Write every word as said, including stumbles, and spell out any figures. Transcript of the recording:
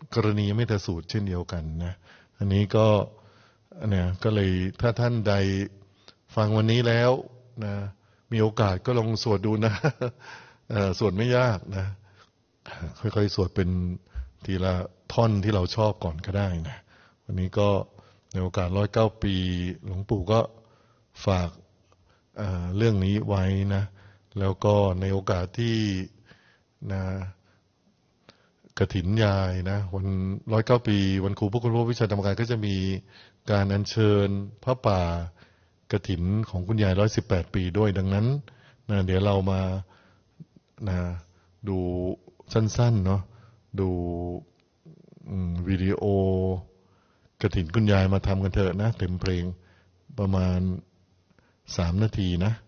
กรณีเมตสูตรเช่นเดียวกันนะอันนี้ก็เนี่ยก็เลยถ้าท่านใดฟังวันนี้แล้วนะมีโอกาสก็ลองสวดดูนะสวดไม่ยากนะค่อยๆสวดเป็นทีละท่อนที่เราชอบก่อนก็ได้นะวันนี้ก็ในโอกาสร้อยเก้าปีหลวงปู่ก็ฝากเอ่อเรื่องนี้ไว้นะแล้วก็ในโอกาสที่นะกฐินยายนะวันร้อยเก้าปีวันครูพระคุณพระวิชาธรรมกายก็จะมีการอัญเชิญพระป่ากฐินของคุณยายร้อยสิบแปดปีด้วยดังนั้นนะเดี๋ยวเรามานะดูสั้นๆเนาะดูวิดีโอกฐินคุณยายมาทำกันเถอะนะเต็มเพลงประมาณสามนาทีนะ